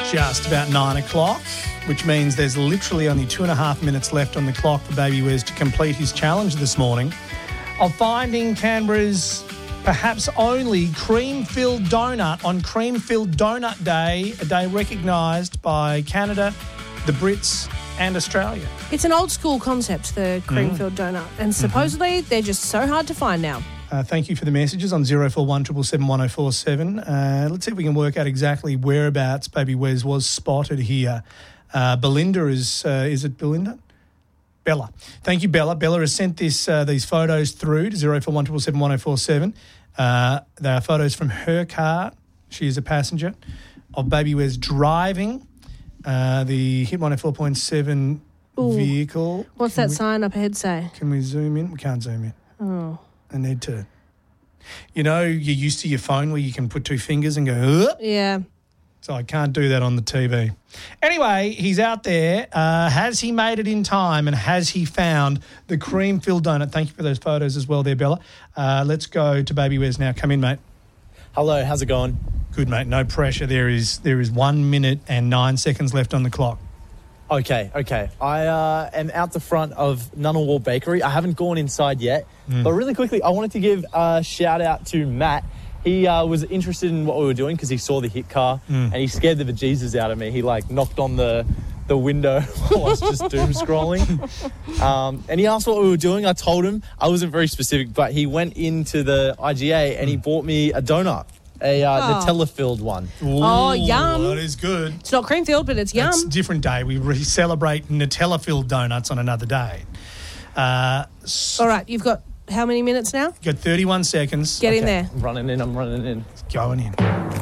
just about 9 o'clock, which means there's literally only 2.5 minutes left on the clock for Baby Wes to complete his challenge this morning of finding Canberra's perhaps only cream-filled donut on Cream-Filled Donut Day, a day recognised by Canada, the Brits and Australia. It's an old-school concept, the cream-filled donut, and supposedly they're just so hard to find now. Thank you for the messages on 0417 777 1047. Let's see if we can work out exactly whereabouts Baby Wes was spotted here. Belinda is it Belinda? Bella. Thank you, Bella. Bella has sent these photos through to 0417 777 1047. They are photos from her car. She is a passenger of Baby Wes driving the Hit 104.7 vehicle. What's that sign up ahead say? Can we zoom in? We can't zoom in. Oh. I need to. You know, you're used to your phone where you can put two fingers and go, ugh. Yeah. So I can't do that on the TV. Anyway, he's out there. Has he made it in time and has he found the cream-filled donut? Thank you for those photos as well there, Bella. Let's go to Baby Wes now. Come in, mate. Hello, how's it going? Good, mate. No pressure. There is 1 minute and 9 seconds left on the clock. Okay. I am out the front of Ngunnawal Bakery. I haven't gone inside yet. But really quickly, I wanted to give a shout-out to Matt. He was interested in what we were doing because he saw the hit car and he scared the bejesus out of me. He, knocked on the window while I was just doom scrolling. And he asked what we were doing. I told him. I wasn't very specific, but he went into the IGA and he bought me a donut. A Nutella-filled one. Ooh, oh, yum. That is good. It's not cream-filled, but it's yum. It's a different day. We celebrate Nutella-filled donuts on another day. All right, you've got how many minutes now? You've got 31 seconds. Get in there. I'm running in. It's going in.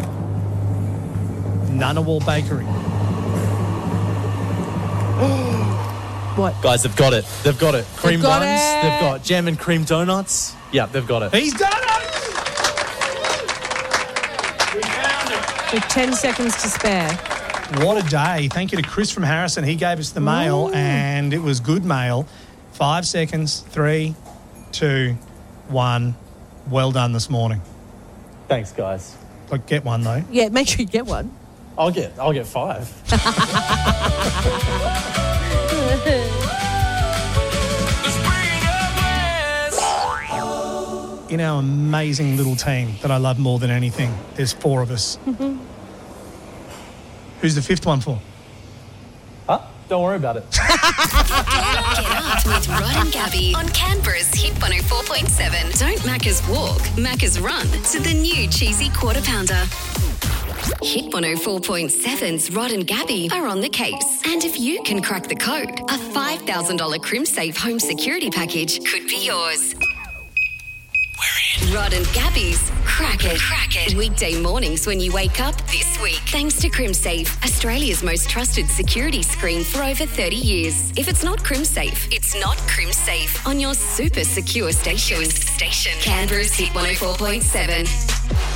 Ngunnawal Bakery. What? Guys, they've got it. Cream got buns. it. They've got jam and cream donuts. Yeah, they've got it. He's done it! We found it. With 10 seconds to spare. What a day. Thank you to Chris from Harrison. He gave us the mail and it was good mail. 5 seconds. 3, 2, 1. Well done this morning. Thanks, guys. Get one though. Yeah, make sure you get one. I'll get 5. In our amazing little team that I love more than anything, there's 4 of us. Who's the 5th one for? Huh? Don't worry about it. Get up with Rod and Gabby on Canberra's Hit 104.7. Don't Macca's walk, Macca's run to the new cheesy quarter pounder. Hit 104.7's Rod and Gabby are on the case. And if you can crack the code, a $5,000 CrimSafe home security package could be yours. We're in. Rod and Gabby's Crack It. Weekday mornings when you wake up this week. Thanks to CrimSafe, Australia's most trusted security screen for over 30 years. If it's not CrimSafe, it's not CrimSafe on your super secure station. Canberra's Hit 104.7.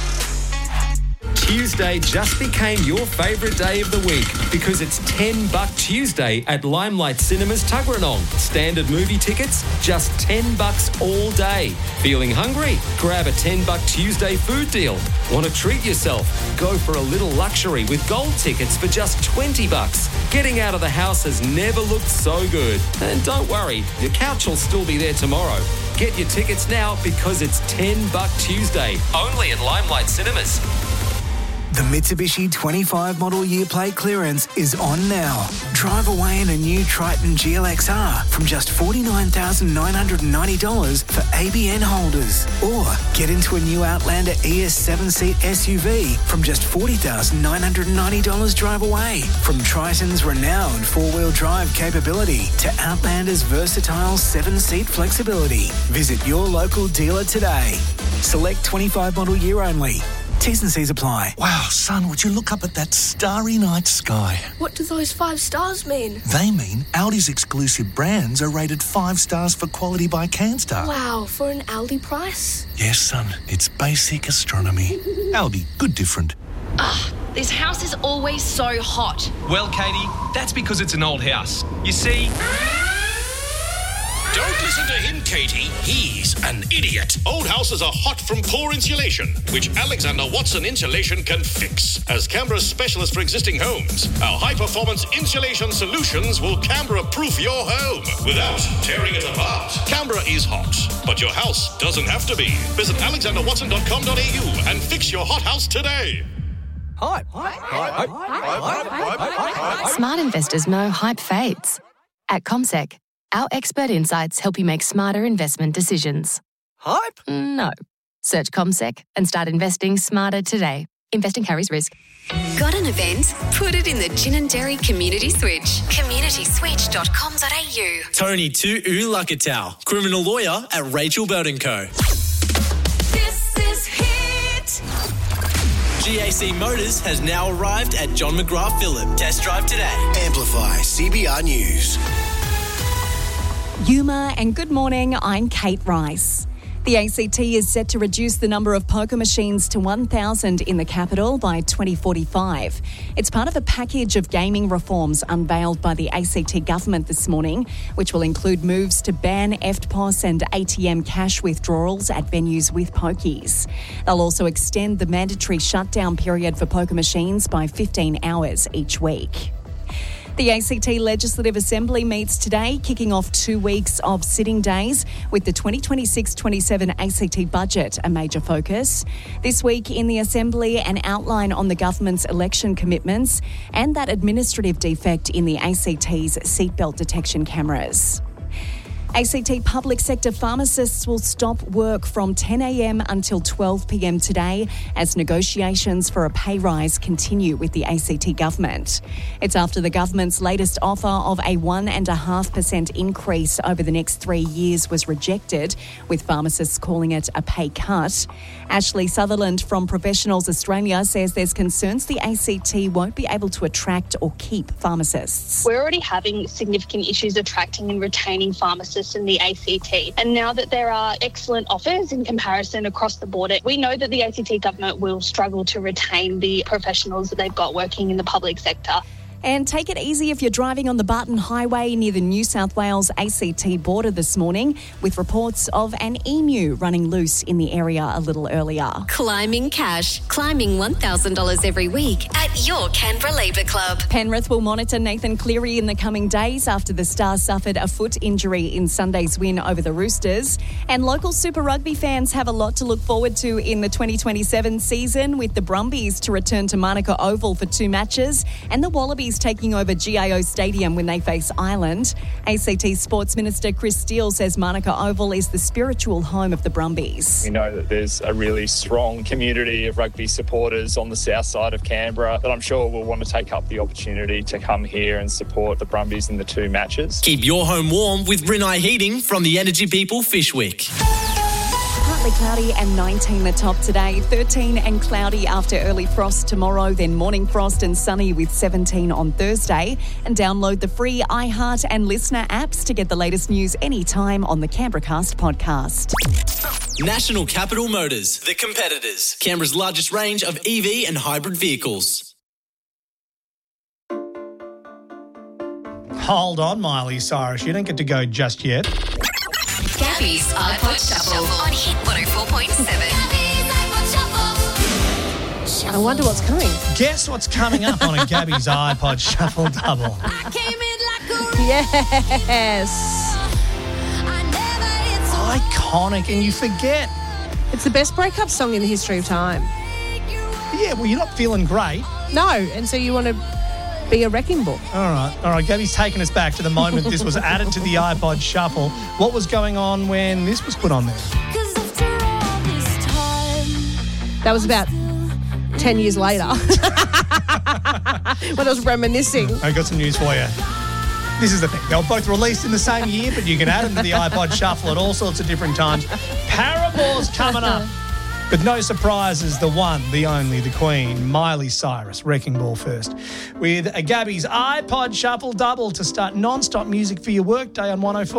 Tuesday just became your favourite day of the week because it's $10 Tuesday at Limelight Cinemas Tuggeranong. Standard movie tickets, just $10 all day. Feeling hungry? Grab a $10 Tuesday food deal. Want to treat yourself? Go for a little luxury with gold tickets for just $20. Getting out of the house has never looked so good. And don't worry, your couch will still be there tomorrow. Get your tickets now because it's $10 Tuesday, only at Limelight Cinemas. The Mitsubishi 25 model year plate clearance is on now. Drive away in a new Triton GLXR from just $49,990 for ABN holders. Or get into a new Outlander ES 7-seat SUV from just $40,990 drive away. From Triton's renowned four-wheel drive capability to Outlander's versatile 7-seat flexibility. Visit your local dealer today. Select 25 model year only. T's and C's apply. Wow, son, would you look up at that starry night sky? What do those 5 stars mean? They mean Audi's exclusive brands are rated 5 stars for quality by CanStar. Wow, for an Aldi price? Yes, son, it's basic astronomy. Audi, good different. This house is always so hot. Well, Katie, that's because it's an old house. You see... Don't Listen to him, Katie. He's an idiot. Old houses are hot from poor insulation, which Alexander Watson Insulation can fix. As Canberra's specialist for existing homes, our high-performance insulation solutions will Canberra-proof your home without tearing it apart. Canberra is hot, but your house doesn't have to be. Visit alexanderwatson.com.au and fix your hot house today. Hype. Smart investors know hype fades. At CommSec, our expert insights help you make smarter investment decisions. Hype? No. Search CommSec and start investing smarter today. Investing carries risk. Got an event? Put it in the Gin and Dairy Community Switch. communityswitch.com.au. Tony Tu Lakatau, criminal lawyer at Rachel Burton Co. This is Hit. GAC Motors has now arrived at John McGrath Phillip. Test drive today. Amplify CBR News. Yuma and good morning, I'm Kate Rice. The ACT is set to reduce the number of poker machines to 1,000 in the capital by 2045. It's part of a package of gaming reforms unveiled by the ACT government this morning, which will include moves to ban EFTPOS and ATM cash withdrawals at venues with pokies. They'll also extend the mandatory shutdown period for poker machines by 15 hours each week. The ACT Legislative Assembly meets today, kicking off 2 weeks of sitting days with the 2026-27 ACT budget a major focus. This week in the Assembly, an outline on the government's election commitments and that administrative defect in the ACT's seatbelt detection cameras. ACT public sector pharmacists will stop work from 10 a.m. until 12 p.m. today as negotiations for a pay rise continue with the ACT government. It's after the government's latest offer of a 1.5% increase over the next 3 years was rejected, with pharmacists calling it a pay cut. Ashley Sutherland from Professionals Australia says there's concerns the ACT won't be able to attract or keep pharmacists. We're already having significant issues attracting and retaining pharmacists in the ACT. And now that there are excellent offers in comparison across the border, we know that the ACT government will struggle to retain the professionals that they've got working in the public sector. And take it easy if you're driving on the Barton Highway near the New South Wales ACT border this morning, with reports of an emu running loose in the area a little earlier. Climbing cash. Climbing $1,000 every week at your Canberra Labour Club. Penrith will monitor Nathan Cleary in the coming days after the Stars suffered a foot injury in Sunday's win over the Roosters. And local Super Rugby fans have a lot to look forward to in the 2027 season, with the Brumbies to return to Manuka Oval for 2 matches and the Wallabies taking over GIO Stadium when they face Ireland. ACT Sports Minister Chris Steele says Manuka Oval is the spiritual home of the Brumbies. We know that there's a really strong community of rugby supporters on the south side of Canberra that I'm sure will want to take up the opportunity to come here and support the Brumbies in the 2 matches. Keep your home warm with Rinnai Heating from the Energy People Fishwick. Partly cloudy and 19 the top today, 13 and cloudy after early frost tomorrow, then morning frost and sunny with 17 on Thursday. And download the free iHeart and Listener apps to get the latest news anytime on the Canberracast podcast. National Capital Motors, the competitors. Canberra's largest range of EV and hybrid vehicles. Hold on, Miley Cyrus. You don't get to go just yet. Gabby's iPod Shuffle on Hit 104.7. I wonder what's coming. Guess what's coming up on a Gabby's iPod Shuffle double. Yes. Iconic, and you forget. It's the best breakup song in the history of time. Yeah, well, you're not feeling great. No, and so you want to be a wrecking ball. All right. Gabby's taken us back to the moment this was added to the iPod Shuffle. What was going on when this was put on there? That was about 10 years later when I was reminiscing. I got some news for you. This is the thing. They were both released in the same year, but you can add them to the iPod Shuffle at all sorts of different times. Paramore's coming up. But no surprises, the one, the only, the Queen, Miley Cyrus, Wrecking Ball first. With a Gabby's iPod Shuffle double to start non-stop music for your workday on 104.